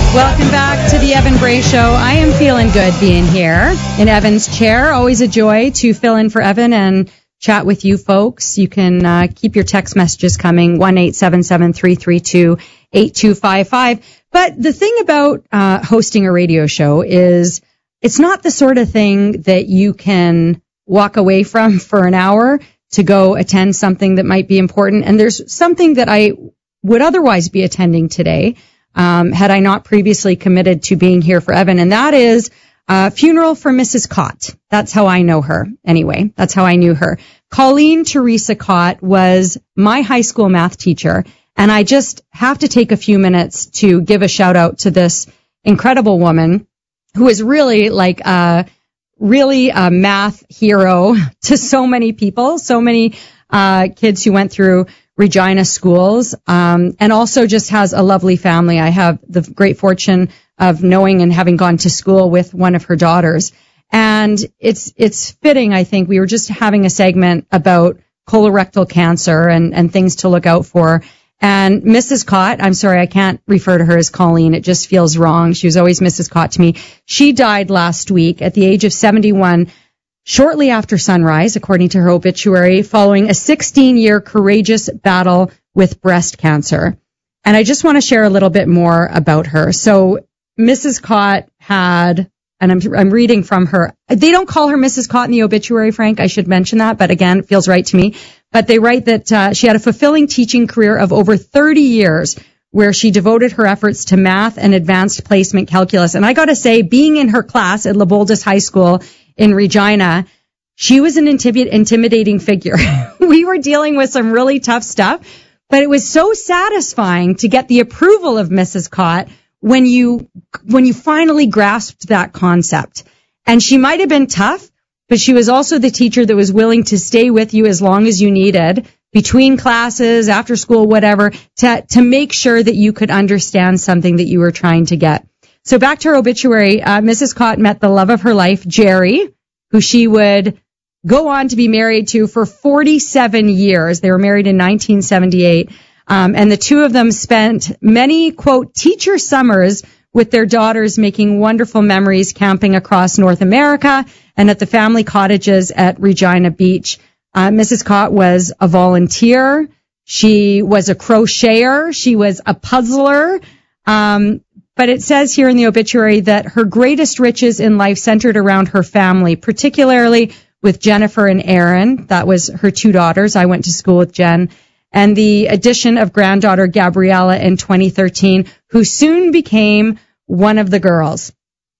Welcome back to the Evan Bray Show. I am feeling good being here in Evan's chair. Always a joy to fill in for Evan and chat with you folks. You can keep your text messages coming, 1-877-332-8255. But the thing about hosting a radio show is it's not the sort of thing that you can walk away from for an hour to go attend something that might be important. And there's something that I would otherwise be attending today had I not previously committed to being here for Evan, and that is a funeral for Mrs. Cott. That's how I know her. Anyway, that's how I knew her. Colleen Teresa Cott was my high school math teacher, and I just have to take a few minutes to give a shout out to this incredible woman who is really like a math hero to so many people, so many kids who went through Regina schools, and also just has a lovely family. I have the great fortune of knowing and having gone to school with one of her daughters. And it's fitting, I think. We were just having a segment about colorectal cancer and things to look out for. And Mrs. Cott, I'm sorry, I can't refer to her as Colleen. It just feels wrong. She was always Mrs. Cott to me. She died last week at the age of 71. Shortly after sunrise, according to her obituary, following a 16-year courageous battle with breast cancer. And I just want to share a little bit more about her. So Mrs. Cott had, and I'm reading from her, they don't call her Mrs. Cott in the obituary, Frank, I should mention that, but again, it feels right to me. But they write that she had a fulfilling teaching career of over 30 years where she devoted her efforts to math and advanced placement calculus. And I got to say, being in her class at Leopoldus High School in Regina, she was an intimidating figure. We were dealing with some really tough stuff, but it was so satisfying to get the approval of Mrs. Cott when you finally grasped that concept. And she might have been tough, but she was also the teacher that was willing to stay with you as long as you needed, between classes, after school, whatever, to make sure that you could understand something that you were trying to get. So back to her obituary, Mrs. Cott met the love of her life, Jerry, who she would go on to be married to for 47 years. They were married in 1978. And the two of them spent many, quote, teacher summers with their daughters, making wonderful memories camping across North America and at the family cottages at Regina Beach. Mrs. Cott was a volunteer. She was a crocheter. She was a puzzler. But it says here in the obituary that her greatest riches in life centered around her family, particularly with Jennifer and Erin. That was her two daughters. I went to school with Jen. And the addition of granddaughter Gabriella in 2013, who soon became one of the girls.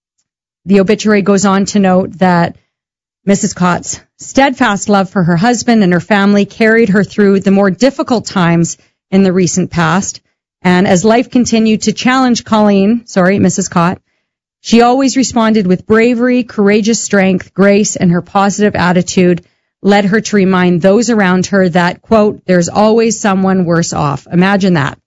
The obituary goes on to note that Mrs. Cott's steadfast love for her husband and her family carried her through the more difficult times in the recent past. And as life continued to challenge Mrs. Cott, she always responded with bravery, courageous strength, grace, and her positive attitude led her to remind those around her that, quote, there's always someone worse off. Imagine that.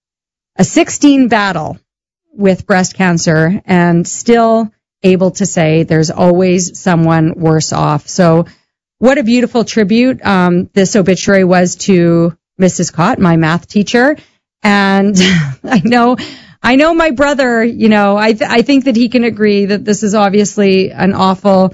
A 16 battle with breast cancer and still able to say there's always someone worse off. So what a beautiful tribute this obituary was to Mrs. Cott, my math teacher. And I know my brother, I think that he can agree that this is obviously an awful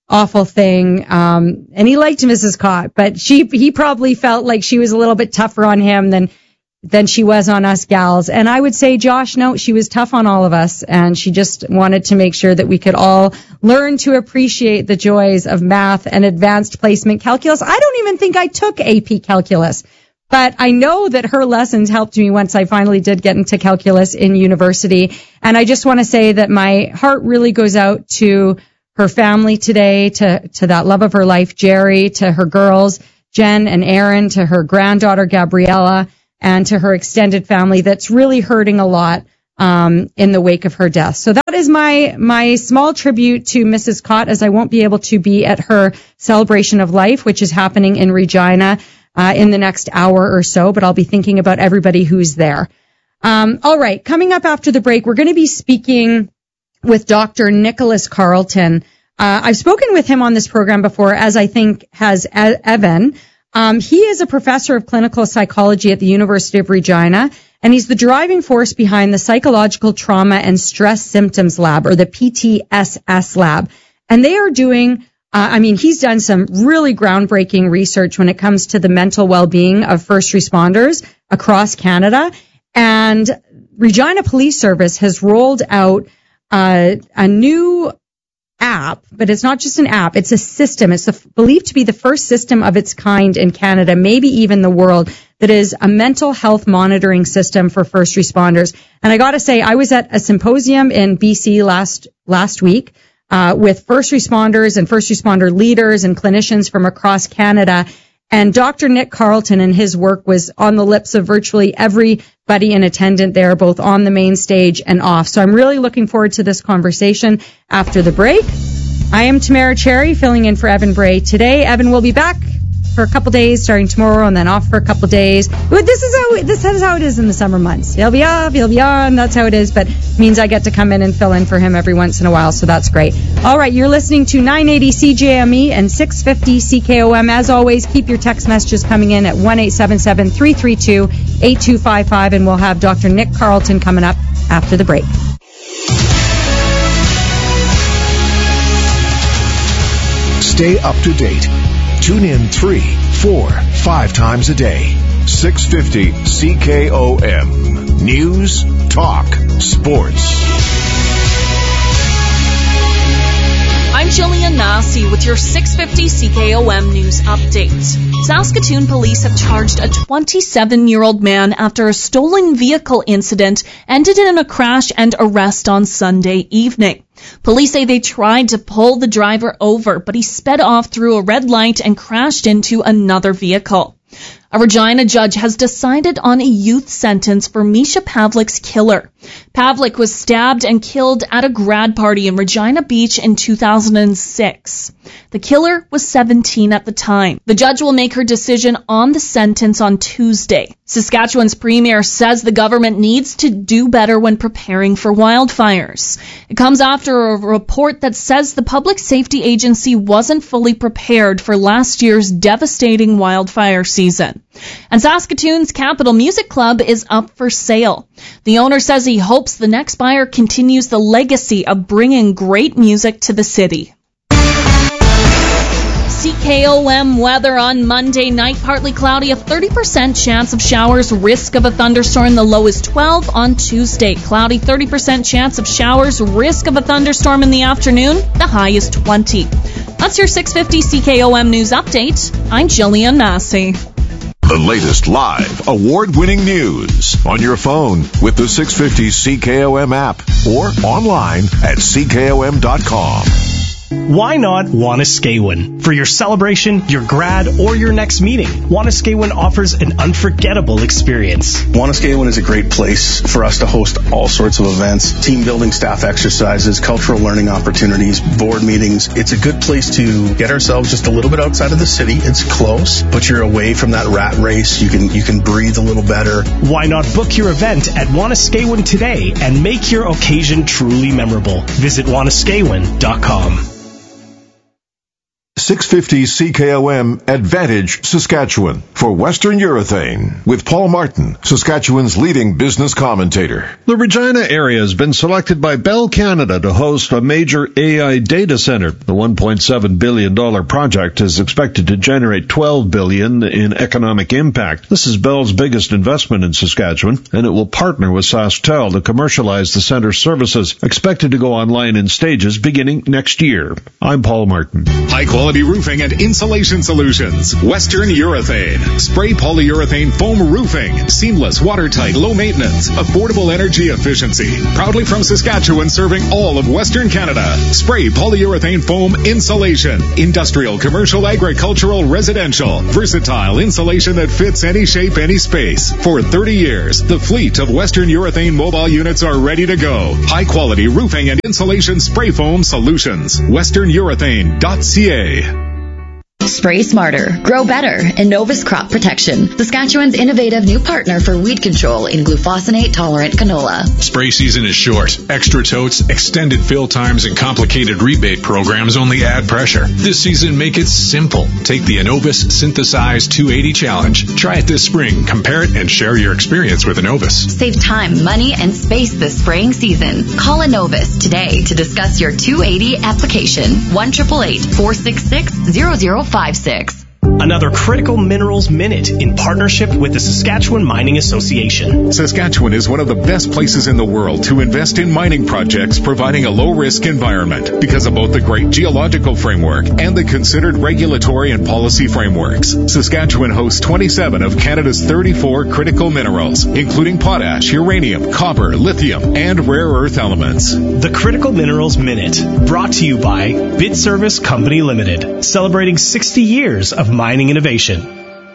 thing. And he liked Mrs. Cott, but he probably felt like she was a little bit tougher on him than she was on us gals. And I would say, Josh, no, she was tough on all of us. And she just wanted to make sure that we could all learn to appreciate the joys of math and advanced placement calculus. I don't even think I took AP calculus. But I know that her lessons helped me once I finally did get into calculus in university. And I just want to say that my heart really goes out to her family today, to that love of her life, Jerry, to her girls, Jen and Erin, to her granddaughter, Gabriella, and to her extended family that's really hurting a lot in the wake of her death. So that is my small tribute to Mrs. Cott, as I won't be able to be at her celebration of life, which is happening in Regina in the next hour or so, but I'll be thinking about everybody who's there. All right, coming up after the break, we're going to be speaking with Dr. Nicholas Carleton. I've spoken with him on this program before, as I think has Evan. He is a professor of clinical psychology at the University of Regina, and he's the driving force behind the Psychological Trauma and Stress Symptoms Lab, or the PTSS Lab. And they are doing, he's done some really groundbreaking research when it comes to the mental well-being of first responders across Canada. And Regina Police Service has rolled out a new app, but it's not just an app, it's a system. It's believed to be the first system of its kind in Canada, maybe even the world, that is a mental health monitoring system for first responders. And I gotta say, I was at a symposium in BC last week, with first responders and first responder leaders and clinicians from across Canada. And Dr. Nick Carleton and his work was on the lips of virtually everybody in attendance there, both on the main stage and off. So I'm really looking forward to this conversation after the break. I am Tamara Cherry, filling in for Evan Bray today. Evan will be back for a couple days, starting tomorrow, and then off for a couple days. But this is how it is in the summer months. He'll be off, he'll be on. That's how it is. But it means I get to come in and fill in for him every once in a while, so that's great. All right, you're listening to 980 CJME and 650 CKOM. As always, keep your text messages coming in at 1-877-332-8255, and we'll have Dr. Nick Carleton coming up after the break. Stay up to date. Tune in 3, 4, 5 times a day. 650 CKOM. News, talk, sports. I'm Jillian Massey with your 650 CKOM News Update. Saskatoon police have charged a 27-year-old man after a stolen vehicle incident ended in a crash and arrest on Sunday evening. Police say they tried to pull the driver over, but he sped off through a red light and crashed into another vehicle. A Regina judge has decided on a youth sentence for Misha Pavlik's killer. Pavlik was stabbed and killed at a grad party in Regina Beach in 2006. The killer was 17 at the time. The judge will make her decision on the sentence on Tuesday. Saskatchewan's premier says the government needs to do better when preparing for wildfires. It comes after a report that says the Public Safety Agency wasn't fully prepared for last year's devastating wildfire season. And Saskatoon's Capital Music Club is up for sale. The owner says he hopes the next buyer continues the legacy of bringing great music to the city. CKOM weather on Monday night, partly cloudy, a 30% chance of showers, risk of a thunderstorm, the low is 12. On Tuesday, cloudy, 30% chance of showers, risk of a thunderstorm in the afternoon, the high is 20. That's your 650 CKOM News Update. I'm Jillian Massey. The latest live, award-winning news on your phone with the 650 CKOM app or online at CKOM.com. Why not Wanuskewin? For your celebration, your grad, or your next meeting, Wanuskewin offers an unforgettable experience. Wanuskewin is a great place for us to host all sorts of events, team building, staff exercises, cultural learning opportunities, board meetings. It's a good place to get ourselves just a little bit outside of the city. It's close, but you're away from that rat race. You can breathe a little better. Why not book your event at Wanuskewin today and make your occasion truly memorable? Visit Wanuskewin.com. 650 CKOM Advantage Saskatchewan for Western Urethane with Paul Martin, Saskatchewan's leading business commentator. The Regina area has been selected by Bell Canada to host a major AI data center. The $1.7 billion project is expected to generate $12 billion in economic impact. This is Bell's biggest investment in Saskatchewan, and it will partner with SaskTel to commercialize the center's services, expected to go online in stages beginning next year. I'm Paul Martin. High-quality roofing and insulation solutions. Western Urethane. Spray polyurethane foam roofing. Seamless, watertight, low maintenance, affordable energy efficiency. Proudly from Saskatchewan, serving all of Western Canada. Spray polyurethane foam insulation. Industrial, commercial, agricultural, residential. Versatile insulation that fits any shape, any space. For 30 years, the fleet of Western Urethane mobile units are ready to go. High-quality roofing and insulation spray foam solutions. WesternUrethane.ca. Spray smarter, grow better. Innovus Crop Protection, Saskatchewan's innovative new partner for weed control in glufosinate-tolerant canola. Spray season is short. Extra totes, extended fill times, and complicated rebate programs only add pressure. This season, make it simple. Take the Innovus Synthesize 280 Challenge. Try it this spring, compare it, and share your experience with Innovus. Save time, money, and space this spraying season. Call Innovus today to discuss your 280 application. 1-888-466-0056. Another Critical Minerals Minute in partnership with the Saskatchewan Mining Association. Saskatchewan is one of the best places in the world to invest in mining projects, providing a low-risk environment because of both the great geological framework and the considered regulatory and policy frameworks. Saskatchewan hosts 27 of Canada's 34 critical minerals, including potash, uranium, copper, lithium, and rare earth elements. The Critical Minerals Minute, brought to you by Bid Service Company Limited, celebrating 60 years of mining innovation.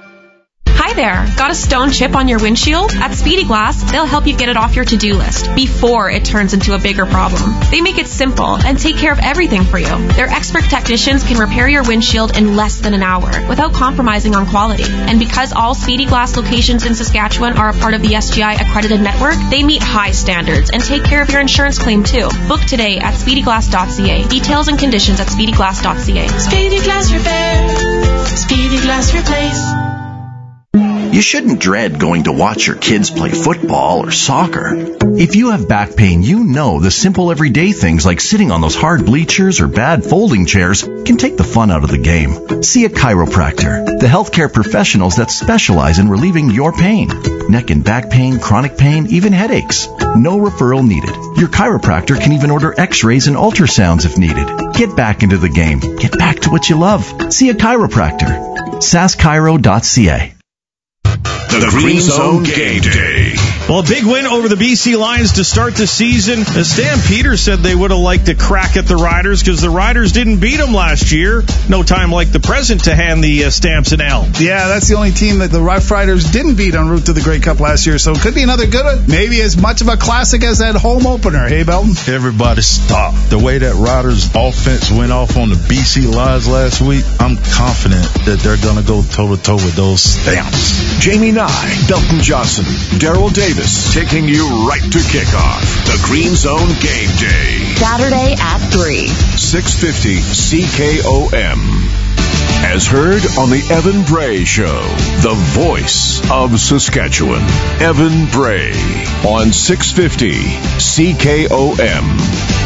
Hi there. Got a stone chip on your windshield? At Speedy Glass, they'll help you get it off your to-do list before it turns into a bigger problem. They make it simple and take care of everything for you. Their expert technicians can repair your windshield in less than an hour without compromising on quality. And because all Speedy Glass locations in Saskatchewan are a part of the SGI accredited network, they meet high standards and take care of your insurance claim too. Book today at speedyglass.ca. Details and conditions at speedyglass.ca. Speedy Glass Repair. Speedy Glass Replace. You shouldn't dread going to watch your kids play football or soccer. If you have back pain, you know the simple everyday things like sitting on those hard bleachers or bad folding chairs can take the fun out of the game. See a chiropractor, the healthcare professionals that specialize in relieving your pain. Neck and back pain, chronic pain, even headaches. No referral needed. Your chiropractor can even order x-rays and ultrasounds if needed. Get back into the game. Get back to what you love. See a chiropractor. saschiro.ca. The Green Zone Game Day. Well, a big win over the BC Lions to start the season. The Stampeders said they would have liked to crack at the Riders because the Riders didn't beat them last year. No time like the present to hand the Stamps an L. Yeah, that's the only team that the Rough Riders didn't beat en route to the Grey Cup last year, so it could be another good one. Maybe as much of a classic as that home opener. Hey, Belton? Everybody stop. The way that Riders offense went off on the BC Lions last week, I'm confident that they're going to go toe-to-toe with those Stamps. Jamie Nye, Belton Johnson, Daryl Davis, taking you right to kickoff. The Green Zone Game Day. Saturday at 3. 650 CKOM. As heard on the Evan Bray Show, the voice of Saskatchewan. Evan Bray on 650 CKOM.